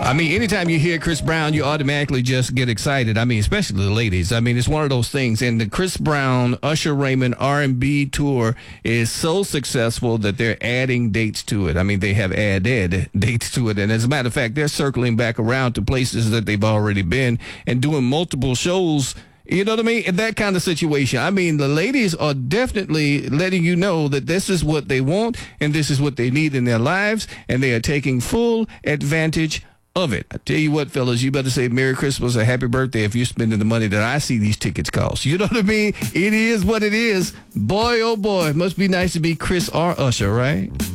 I mean, anytime you hear Chris Brown, you automatically just get excited. I mean, especially the ladies. I mean, it's one of those things. And the Chris Brown, Usher Raymond R&B tour is so successful that they're adding dates to it. I mean, they have added dates to it. And as a matter of fact, they're circling back around to places that they've already been and doing multiple shows. You know what I mean? In that kind of situation. I mean, the ladies are definitely letting you know that this is what they want and this is what they need in their lives, and they are taking full advantage of it. I tell you what, fellas, you better say Merry Christmas or Happy Birthday if you're spending the money that I see these tickets cost. You know what I mean? It is what it is. Boy, oh boy, it must be nice to be Chris or Usher, right?